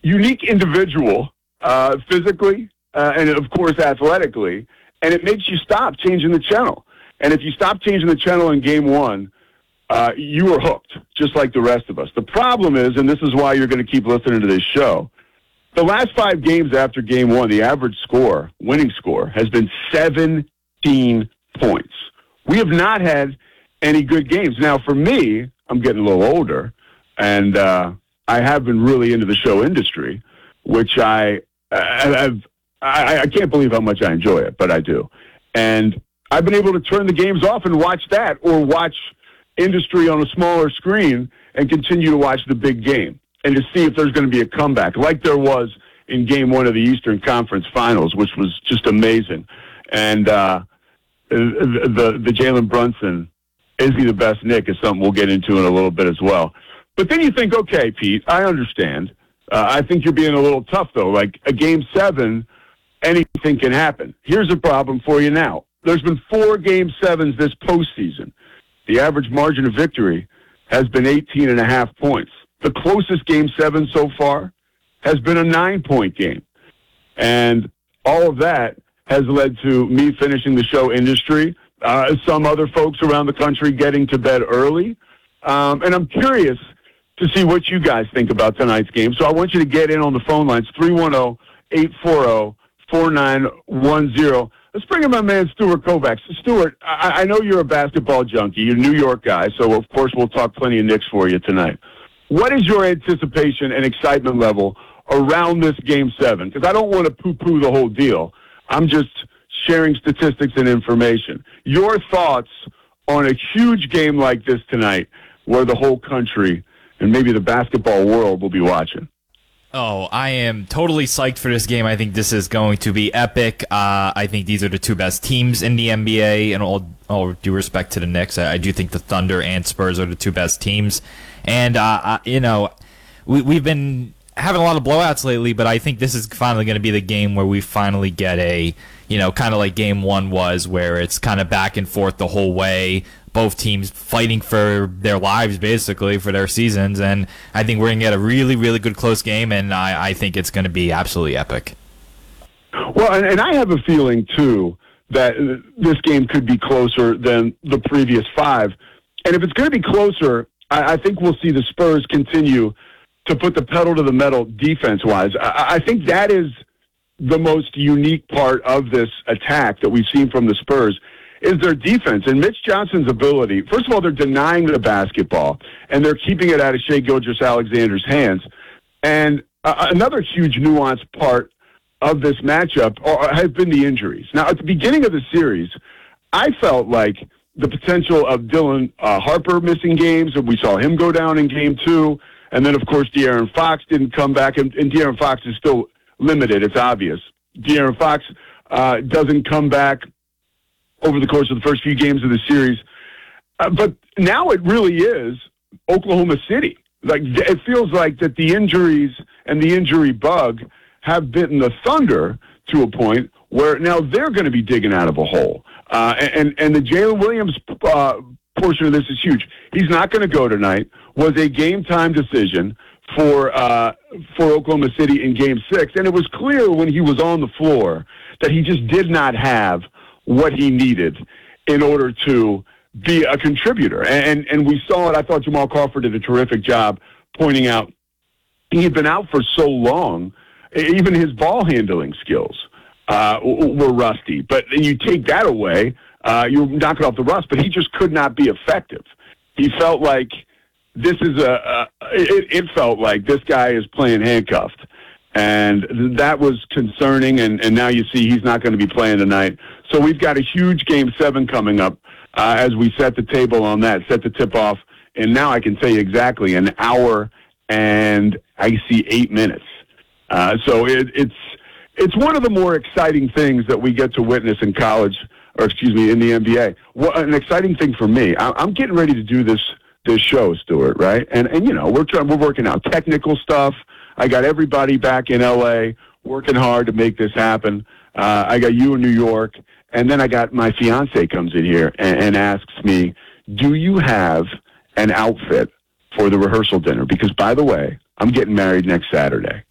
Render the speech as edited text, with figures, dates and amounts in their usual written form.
unique individual, physically, and of course athletically, and it makes you stop changing the channel. And if you stop changing the channel in game one, you are hooked, just like the rest of us. The problem is, and this is why you're going to keep listening to this show, the last 5 games after game one, the average score, winning score, has been 17 points. We have not had any good games. Now, for me, I'm getting a little older, and I have been really into the show industry, which I can't believe how much I enjoy it, but I do. And I've been able to turn the games off and watch that, or watch industry on a smaller screen and continue to watch the big game and to see if there's going to be a comeback like there was in game one of the Eastern Conference Finals, which was just amazing. And the Jalen Brunson, is he the best Nick, is something we'll get into in a little bit as well. But then you think, okay, Pete, I understand. I think you're being a little tough, though. Like a game 7, anything can happen. Here's a problem for you now. There's been 4 game 7s this postseason. The average margin of victory has been 18.5 points. The closest game 7 so far has been a 9-point game. And all of that has led to me finishing the show industry, some other folks around the country getting to bed early. And I'm curious to see what you guys think about tonight's game. So I want you to get in on the phone lines, 310-840-4910. Let's bring in my man, Stuart Kovacs. Stuart, I know you're a basketball junkie. You're a New York guy, so of course we'll talk plenty of Knicks for you tonight. What is your anticipation and excitement level around this Game 7? Because I don't want to poo-poo the whole deal. I'm just sharing statistics and information. Your thoughts on a huge game like this tonight where the whole country and maybe the basketball world will be watching. Oh, I am totally psyched for this game. I think this is going to be epic. I think these are the 2 best teams in the NBA, and all due respect to the Knicks, I do think the Thunder and Spurs are the 2 best teams. And, we've been having a lot of blowouts lately, but I think this is finally going to be the game where we finally get a, kind of like game 1 was, where it's kind of back and forth the whole way. Both teams fighting for their lives, basically, for their seasons. And I think we're going to get a really, really good close game, and I think it's going to be absolutely epic. Well, and I have a feeling, too, that this game could be closer than the previous 5. And if it's going to be closer, I think we'll see the Spurs continue to put the pedal to the metal defense-wise. I think that is the most unique part of this attack that we've seen from the Spurs, is their defense. And Mitch Johnson's ability, first of all, they're denying the basketball, and they're keeping it out of Shai Gilgeous-Alexander's hands. And another huge nuanced part of this matchup has been the injuries. Now, at the beginning of the series, I felt like the potential of Dylan Harper missing games, and we saw him go down in game 2. And then, of course, De'Aaron Fox didn't come back, and De'Aaron Fox is still limited. It's obvious. De'Aaron Fox doesn't come back over the course of the first few games of the series. But now it really is Oklahoma City. Like, it feels like that the injuries and the injury bug have bitten the Thunder to a point where now they're going to be digging out of a hole. And the Jalen Williams portion of this is huge. He's not going to go tonight. Was a game-time decision for Oklahoma City in Game 6. And it was clear when he was on the floor that he just did not have what he needed in order to be a contributor. And we saw it. I thought Jamal Crawford did a terrific job pointing out he had been out for so long, even his ball handling skills were rusty. But you take that away, you knock it off the rust, but he just could not be effective. He felt like it felt like this guy is playing handcuffed. And that was concerning, and now you see he's not going to be playing tonight. So we've got a huge Game 7 coming up as we set the table on that, set the tip-off. And now I can tell you exactly an hour and I see 8 minutes. So it's one of the more exciting things that we get to witness in college, or excuse me, in the NBA. Well, an exciting thing for me, I'm getting ready to do this show, Stuart, right? And we're working out technical stuff. I got everybody back in L.A. working hard to make this happen. I got you in New York, and then I got my fiance comes in here and asks me, do you have an outfit for the rehearsal dinner? Because, by the way, I'm getting married next Saturday.